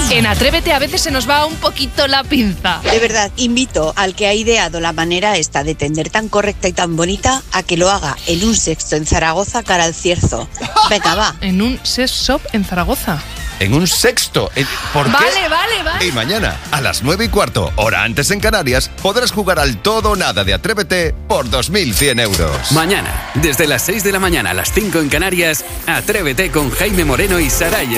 En Atrévete a veces se nos va un poquito la pinza. De verdad, invito al que ha ideado la manera esta de tender tan correcta y tan bonita a que lo haga en un sexto en Zaragoza cara al Cierzo. Venga, va. En un sex shop en Zaragoza. En un sexto. ¿Por qué? Vale. Y mañana, a las 9:15, hora antes en Canarias, podrás jugar al todo o nada de Atrévete por 2.100 euros. Mañana, desde las 6 de la mañana a las 5 en Canarias, Atrévete con Jaime Moreno y Saray.